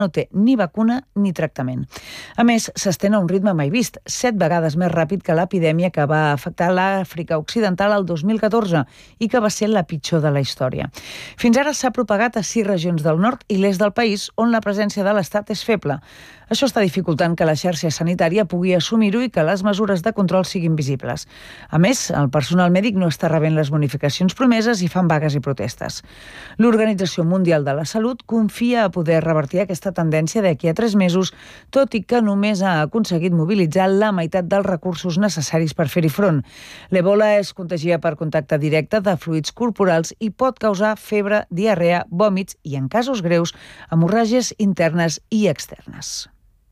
no té ni vacuna ni tractament. A més, s'estén a un ritme mai vist, 7 vegades més ràpid que l'epidèmia que va afectar l'Àfrica Occidental el 2014 i que va ser la pitjor de la història. Fins ara s'ha propagat a 6 regions del nord i l'est del país on la presència de l'Estat és feble. Això està dificultant que la xarxa sanitària pugui assumir-ho i que les mesures de control siguin visibles. A més, el personal mèdic no està rebent les bonificacions promeses i fan vagues i protestes. L'Organització Mundial de la Salut confia a poder revertir aquesta tendència d'aquí a 3 mesos, tot i que només ha aconseguit mobilitzar la meitat dels recursos necessaris per fer-hi front. L'Ebola es contagia per contacte directe de fluids corporals i pot causar febre, diarrea, vòmits i, en casos greus, hemorràgies internes i externes.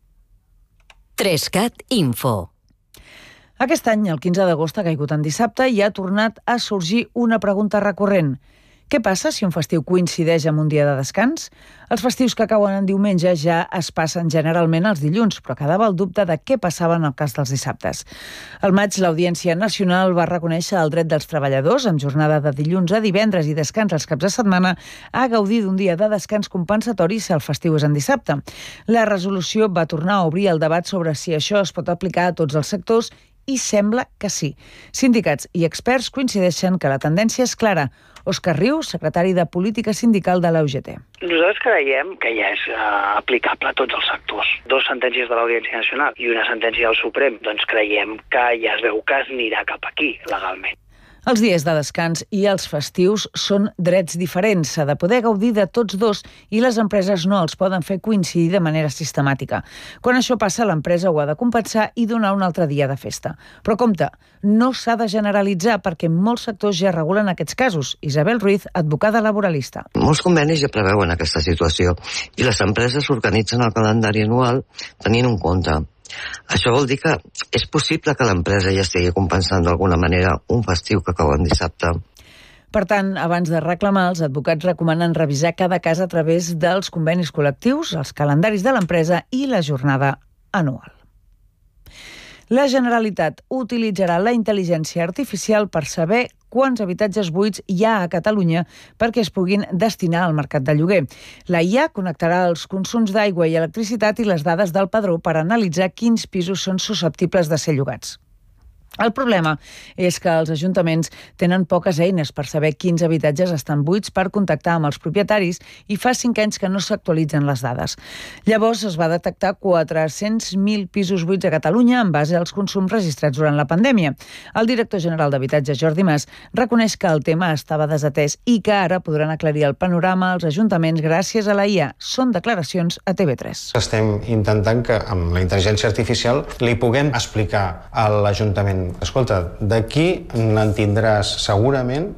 3CAT Info. Aquest any, el 15 d'agost, ha caigut en dissabte i ha tornat a sorgir una pregunta recurrent. Què passa si un festiu coincideix amb un dia de descans? Els festius que cauen en diumenge ja es passen generalment els dilluns, però quedava el dubte de què passava en el cas dels dissabtes. Al maig, l'Audiència Nacional va reconèixer el dret dels treballadors, amb jornada de dilluns a divendres i descans als caps de setmana, a gaudir d'un dia de descans compensatori si el festiu és en dissabte. La resolució va tornar a obrir el debat sobre si això es pot aplicar a tots els sectors i sembla que sí. Sindicats i experts coincideixen que la tendència és clara. Òscar Riu, secretari de Política Sindical de la UGT. Nosaltres creiem que ja és aplicable a tots els sectors. 2 sentències de l'Audiència Nacional i una sentència del Suprem. Doncs creiem que ja es veu que es anirà cap aquí, legalment. Els dies de descans i els festius són drets diferents. S'ha de poder gaudir de tots dos i les empreses no els poden fer coincidir de manera sistemàtica. Quan això passa, l'empresa ho ha de compensar i donar un altre dia de festa. Però compte, no s'ha de generalitzar perquè molts sectors ja regulen aquests casos. Isabel Ruiz, advocada laboralista. Molts convenis ja preveuen aquesta situació i les empreses organitzen el calendari anual tenint en compte. Això vol dir que és possible que l'empresa ja estigui compensant d'alguna manera un festiu que cau en dissabte. Per tant, abans de reclamar, els advocats recomanen revisar cada cas a través dels convenis col·lectius, els calendaris de l'empresa i la jornada anual. La Generalitat utilitzarà la intel·ligència artificial per saber quants habitatges buits hi ha a Catalunya perquè es puguin destinar al mercat de lloguer. La IA connectarà els consums d'aigua i electricitat i les dades del padró per analitzar quins pisos són susceptibles de ser llogats. El problema és que els ajuntaments tenen poques eines per saber quins habitatges estan buits per contactar amb els propietaris i fa 5 anys que no s'actualitzen les dades. Llavors es va detectar 400.000 pisos buits a Catalunya en base als consums registrats durant la pandèmia. El director general d'Habitatge, Jordi Mas, reconeix que el tema estava desatès i que ara podran aclarir el panorama als ajuntaments gràcies a la IA. Són declaracions a TV3. Estem intentant que amb la intel·ligència artificial li puguem explicar a l'Ajuntament: escolta, d'aquí n'en tindràs segurament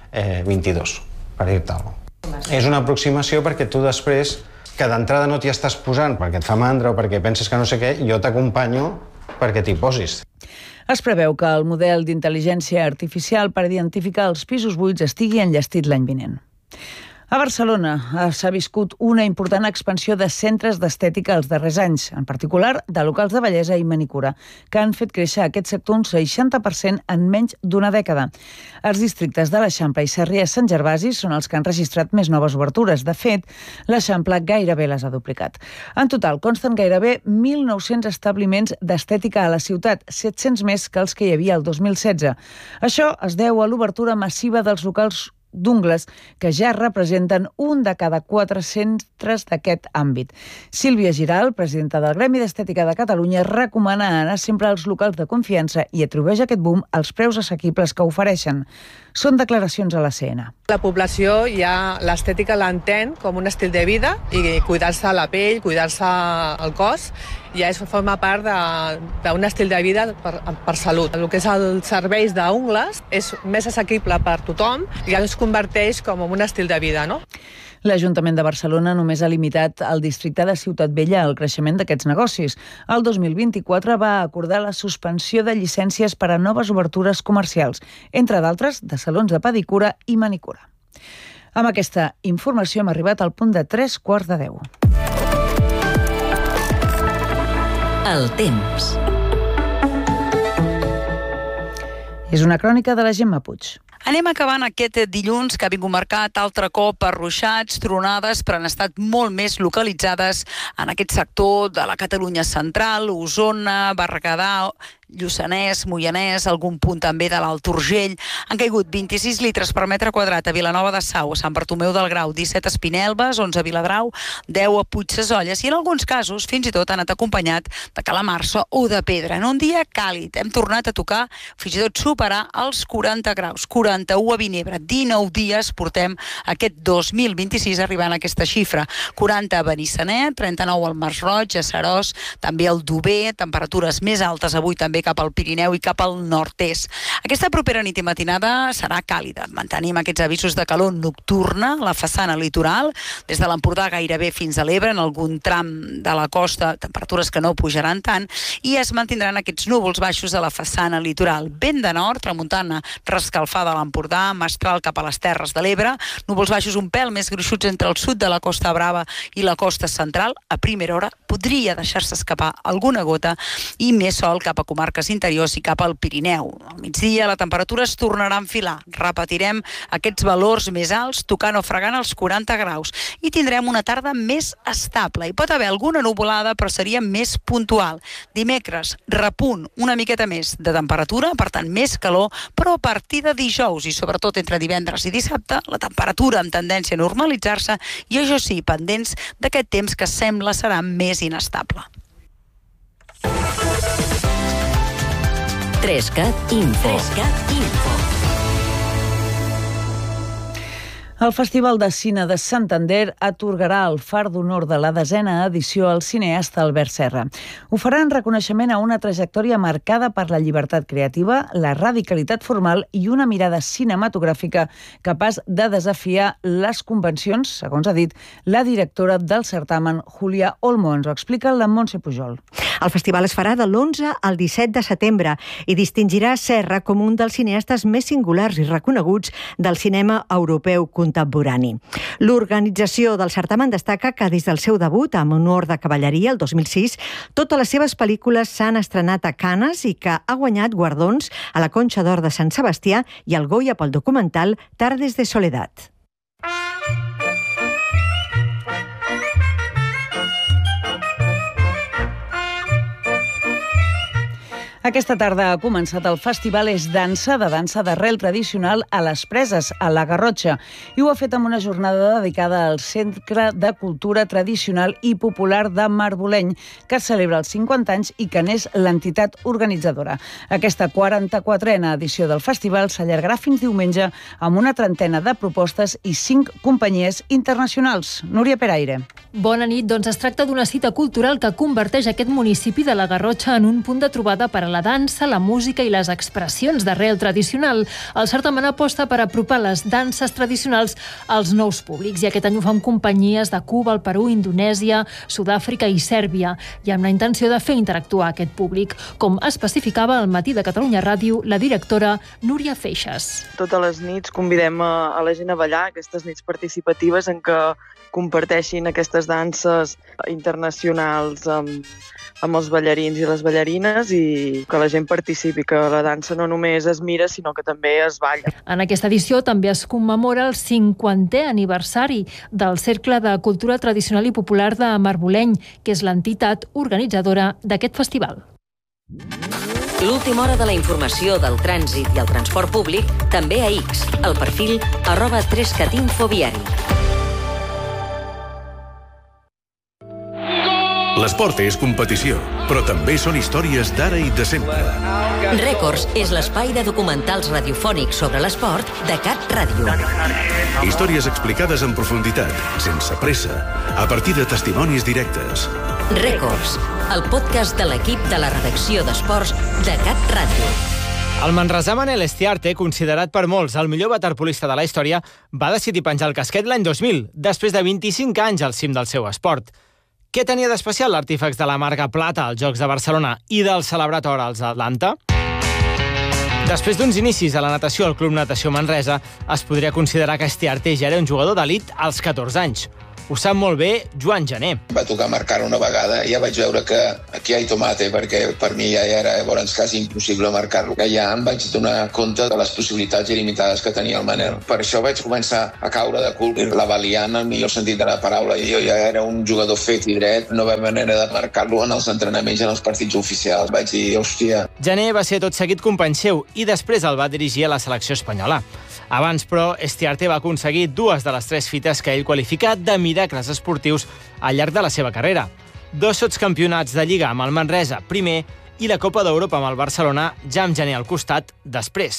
22, per dir-te alguna cosa. És una aproximació perquè tu després, que d'entrada no t'hi estàs posant perquè et fa mandra o perquè penses que no sé què, jo t'acompanyo perquè t'hi posis. Es preveu que el model d'intel·ligència artificial per identificar els pisos buits estigui enllestit l'any vinent. A Barcelona s'ha viscut una important expansió de centres d'estètica els darrers anys, en particular de locals de bellesa i manicura, que han fet créixer aquest sector un 60% en menys d'una dècada. Els districtes de l'Eixample i Sarrià-Sant Gervasi són els que han registrat més noves obertures. De fet, l'Eixample gairebé les ha duplicat. En total, consten gairebé 1.900 establiments d'estètica a la ciutat, 700 més que els que hi havia el 2016. Això es deu a l'obertura massiva dels locals d'ungles, que ja representen un de cada 4 centres d'aquest àmbit. Sílvia Giral, presidenta del Gremi d'Estètica de Catalunya, recomana anar sempre als locals de confiança i atribueix aquest boom als preus assequibles que ofereixen. Són declaracions a la CN. La població ja l'estètica l'entén com un estil de vida i cuidar-se la pell, cuidar-se el cos, ja forma part d'un estil de vida per salut. El que és els serveis d'ungles és més assequible per tothom i ja es converteix com un estil de vida, no? L'Ajuntament de Barcelona només ha limitat al districte de Ciutat Vella el creixement d'aquests negocis. El 2024 va acordar la suspensió de llicències per a noves obertures comercials, entre d'altres de salons de pedicura i manicura. Amb aquesta informació hem arribat al punt de 9:45. El temps. És una crònica de la Gemma Puig. Anem acabant aquest dilluns que ha vingut marcat altre cop per ruixats, tronades, però han estat molt més localitzades en aquest sector de la Catalunya central, Osona, Berguedà, Lluçanès, Moianès, algun punt també de l'Alt Urgell. Han caigut 26 litres per metre quadrat a Vilanova de Sau, a Sant Bartomeu del Grau, 17 a Espinelves, 11 a Viladrau, 10 a Puigsesolles i en alguns casos fins i tot han anat acompanyat de calamarsa o de pedra. En un dia càlid hem tornat a tocar, fins i tot superar els 40 graus, 41 a Vinebre, 19 dies portem aquest 2026 arribant a aquesta xifra, 40 a Benissanet, 39 al Masroig, a Seròs, també al Dober, temperatures més altes avui també cap al Pirineu i cap al nord-est. Aquesta propera nit i matinada serà càlida. Mantenim aquests avisos de calor nocturna a la façana litoral, des de l'Empordà gairebé fins a l'Ebre, en algun tram de la costa, temperatures que no pujaran tant, i es mantindran aquests núvols baixos a la façana litoral. Vent de nord, tramuntana rescalfada a l'Empordà, mestral cap a les Terres de l'Ebre, núvols baixos un pèl més gruixuts entre el sud de la Costa Brava i la costa central. A primera hora podria deixar-se escapar alguna gota i més sol cap a comarques interiors i cap al Pirineu. Al migdia la temperatura es tornarà a enfilar. Repetirem aquests valors més alts, tocant o fregant els 40 graus. I tindrem una tarda més estable. Hi pot haver alguna nuvolada, però seria més puntual. Dimecres, repunt una miqueta més de temperatura, per tant més calor, però a partir de dijous i sobretot entre divendres i dissabte, la temperatura amb tendència a normalitzar-se i, això sí, pendents d'aquest temps que sembla serà més inestable. 3CAT Info. El Festival de Cine de Santander atorgarà el Far d'Honor de la 10a edició al cineasta Albert Serra. Ho farà en reconeixement a una trajectòria marcada per la llibertat creativa, la radicalitat formal i una mirada cinematogràfica capaç de desafiar les convencions, segons ha dit la directora del certamen, Júlia Olmo. Ens ho explica la Montse Pujol. El festival es farà de l'11 al 17 de setembre i distingirà Serra com un dels cineastes més singulars i reconeguts del cinema europeu contemporani. L'organització del certamen destaca que des del seu debut amb Honor de Cavalleria el 2006, totes les seves pel·lícules s'han estrenat a Cannes i que ha guanyat guardons a la Conxa d'Or de Sant Sebastià i al Goya pel documental Tardes de Soledad. Aquesta tarda ha començat el festival És Dansa, de dansa d'arrel tradicional a les Preses, a la Garrotxa, i ho ha fet amb una jornada dedicada al Centre de Cultura Tradicional i Popular de Marboleny, que celebra els 50 anys i que n'és l'entitat organitzadora. Aquesta 44a edició del festival s'allargarà fins diumenge amb una trentena de propostes i 5 companyies internacionals. Núria Peraire. Bona nit. Doncs es tracta d'una cita cultural que converteix aquest municipi de la Garrotxa en un punt de trobada per a la dansa, la música i les expressions d'arrel tradicional. El certamen aposta per apropar les danses tradicionals als nous públics i aquest any ho fa amb companyies de Cuba, el Perú, Indonèsia, Sud-àfrica i Sèrbia i amb la intenció de fer interactuar aquest públic, com especificava al Matí de Catalunya Ràdio la directora Núria Feixas. Totes les nits convidem a la gent a ballar, aquestes nits participatives en què comparteixin aquestes danses internacionals amb els ballarins i les ballarines i que la gent participi, que la dansa no només es mira, sinó que també es balla. En aquesta edició també es commemora el 50è aniversari del Cercle de Cultura Tradicional i Popular de Marboleny, que és l'entitat organitzadora d'aquest festival. L'última hora de la informació del trànsit i el transport públic també a X, al perfil @3catinfoviari. L'esport és competició, però també són històries d'ara i de sempre. Rècords és l'espai de documentals radiofònics sobre l'esport de Cat Ràdio. Històries explicades en profunditat, sense pressa, a partir de testimonis directes. Rècords, el podcast de l'equip de la redacció d'esports de Cat Ràdio. El manresà Manel Estiarte, considerat per molts el millor waterpolista de la història, va decidir penjar el casquet l'any 2000, després de 25 anys al cim del seu esport. Què tenia d'especial l'artífex de la marca plata als Jocs de Barcelona i del celebrat or als Atlanta? Després d'uns inicis a la natació al Club Natació Manresa, es podria considerar que Estiarte ja era un jugador d'elit als 14 anys. Ho sap molt bé Joan Gené. Va tocar marcar una vegada i ja vaig veure que aquí hi ha tomate, perquè per mi ja era llavors quasi impossible marcar-lo. Ja em vaig donar compte de les possibilitats il·limitades que tenia el Manel. Per això vaig començar a caure de cul, la valiant en el millor sentit de la paraula. Jo ja era un jugador fet i dret, no va haver manera de marcar-lo en els entrenaments i en els partits oficials. Vaig dir, hòstia... Gené va ser tot seguit company seu i després el va dirigir a la selecció espanyola. Abans, però, Estiarte va aconseguir 2 de les 3 fites que ell qualifica de miracles esportius al llarg de la seva carrera. 2 sotscampionats de Lliga amb el Manresa, primer, i la Copa d'Europa amb el Barcelona, ja amb Gené al costat, després.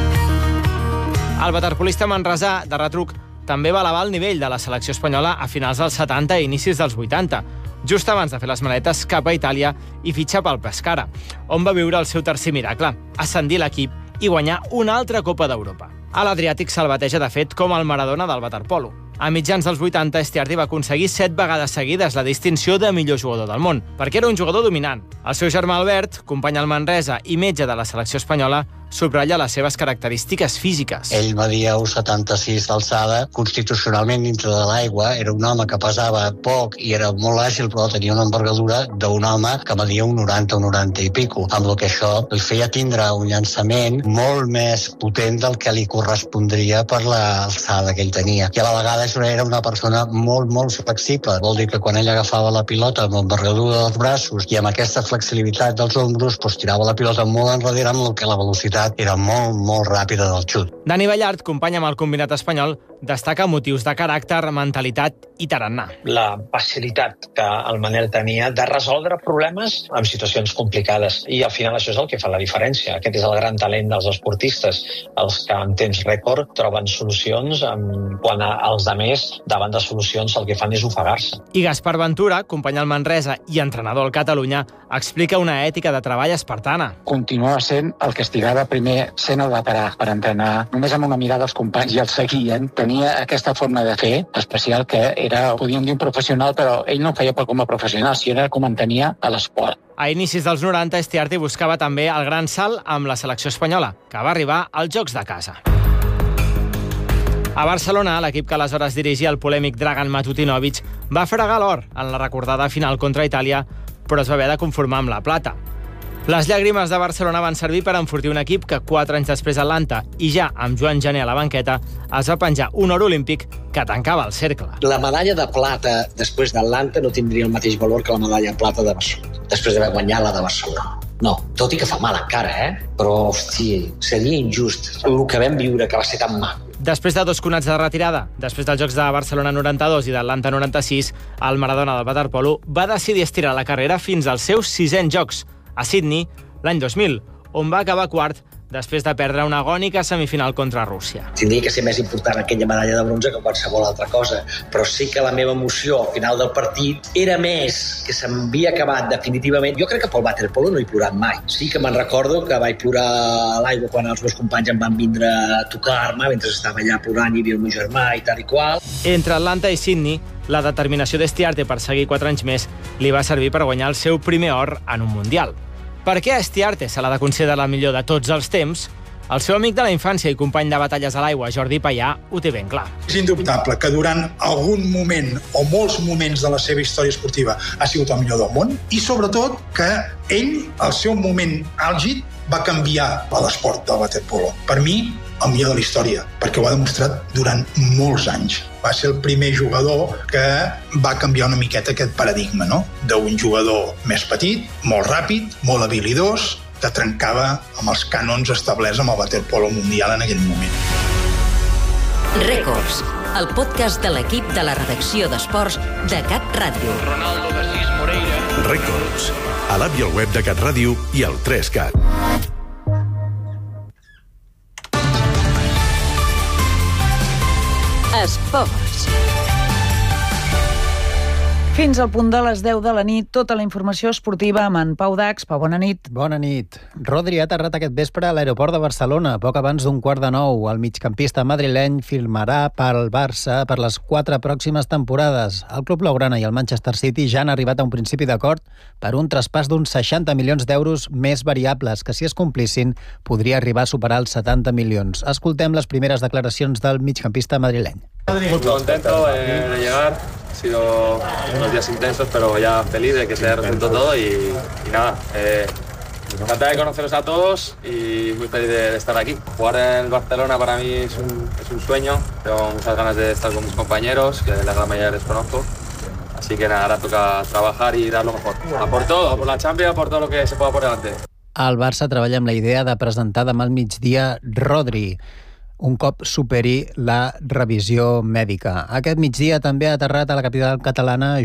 El waterpolista manresà, de retruc, també va elevar el nivell de la selecció espanyola a finals dels 70 i inicis dels 80, just abans de fer les maletes cap a Itàlia i fitxar pel Pescara, on va viure el seu tercer miracle, ascendir l'equip i guanyar una altra Copa d'Europa. A l'Adriàtic se'l bateja, de fet, com el Maradona del waterpolo. A mitjans dels 80, Estiarte va aconseguir 7 vegades seguides la distinció de millor jugador del món, perquè era un jugador dominant. El seu germà Albert, company al Manresa i metge de la selecció espanyola, subratlla les seves característiques físiques. Ell media 1,76 d'alçada, constitucionalment dintre de l'aigua, era un home que pesava poc i era molt àgil, però tenia una envergadura d'un home que media un 90 o 90 i pico, amb el que això li feia tindre un llançament molt més potent del que li correspondria per l'alçada que ell tenia. I a la vegada era una persona molt flexible. Vol dir que quan ell agafava la pilota amb l'envergadura dels braços i amb aquesta flexibilitat dels ombros, tirava la pilota molt enrere, amb el que la velocitat era molt ràpida del xut. Dani Ballart, company amb el combinat espanyol, destaca motius de caràcter, mentalitat i tarannà. La facilitat que el Manel tenia de resoldre problemes en situacions complicades. I al final això és el que fa la diferència. Aquest és el gran talent dels esportistes, els que en temps rècord troben solucions quan els altres davant de solucions el que fan és ofegar-se. I Gaspar Ventura, company al Manresa i entrenador al Catalunya, explica una ètica de treball espartana. Continuava sent el que estigava primer sent el veterà per entrenar. Només amb una mirada als companys i el seguien. Tenia aquesta forma de fer especial que era, podíem dir, un professional, però ell no ho feia com a professional, sinó com entenia a l'esport. A inicis dels 90, Estiarte buscava també el gran salt amb la selecció espanyola, que va arribar als Jocs de casa. A Barcelona, l'equip que aleshores dirigia el polèmic Dragan Matutinovic va fregar l'or en la recordada final contra Itàlia, però es va haver de conformar amb la plata. Les llàgrimes de Barcelona van servir per enfortir un equip que 4 anys després a Atlanta, i ja amb Joan Gené a la banqueta, es va penjar un or olímpic que tancava el cercle. La medalla de plata després d'Atlanta no tindria el mateix valor que la medalla de plata de Barcelona, després d'haver guanyat la de Barcelona. No, tot i que fa mal encara, però, hòstia, seria injust el que vam viure, que va ser tan maco. Després de 2 conats de retirada, després dels Jocs de Barcelona 92 i d'Atlanta 96, el Maradona del waterpolo va decidir estirar la carrera fins als seus 600 Jocs, a Sydney, l'any 2000, on va acabar quart després de perdre una agònica semifinal contra Rússia. Tindria que ser més important aquella medalla de bronze que qualsevol altra cosa, però sí que la meva emoció al final del partit era més que s'havia acabat definitivament. Jo crec que pel waterpolo no he plorat mai. Sí que me'n recordo que vaig plorar a l'aigua quan els meus companys em van vindre a tocar-me mentre estava allà plorant i havia el meu germà i tal i qual. Entre Atlanta i Sydney, la determinació d'Estiarte per seguir 4 anys més li va servir per guanyar el seu primer or en un Mundial. Per què Estiarte se l'ha de considerar la millor de tots els temps? El seu amic de la infància i company de batalles a l'aigua, Jordi Payà, ho té ben clar. És indubtable que durant algun moment o molts moments de la seva història esportiva ha sigut el millor del món i sobretot que ell, al seu moment àlgid, va canviar l'esport del waterpolo. Per mi, el millor de la història, perquè ho ha demostrat durant molts anys. Va ser el primer jugador que va canviar una miqueta aquest paradigma, no? D'un jugador més petit, molt ràpid, molt habilidós, que trencava amb els cànons establerts amb el waterpolo mundial en aquell moment. Records, el podcast de l'equip de la redacció d'esports de Cat Ràdio. Ronaldo de Cis Moreira. Records, a l'app i al web de Cat Ràdio i al 3Cat. Esports. Fins al punt de les 10 de la nit, tota la informació esportiva amb en Pau Dax. Pau, bona nit. Bona nit. Rodri ha aterrat aquest vespre a l'aeroport de Barcelona, poc abans d'un 8:45. El migcampista madrileny firmarà pel Barça per les 4 pròximes temporades. El club blaugrana i el Manchester City ja han arribat a un principi d'acord per un traspàs d'uns 60 milions d'euros més variables, que si es complissin podria arribar a superar els 70 milions. Escoltem les primeres declaracions del migcampista madrileny. Muy contento de llegar. sido unos días intensos, pero ya feliz de que se haya resuelto todo y nada. Encantado de conoceros a todos y muy feliz de estar aquí. Jugar en el Barcelona para mí es un sueño. Tengo muchas ganas de estar con mis compañeros, que la gran mayoría les conozco. Así que nada, ahora toca trabajar i dar lo mejor. A por todo, por la Champions, por todo lo que se pueda por delante. El Barça treballa amb la idea de presentar demà al migdia Rodri, un cop superi la revisió mèdica. Aquest migdia també ha aterrat a la capital catalana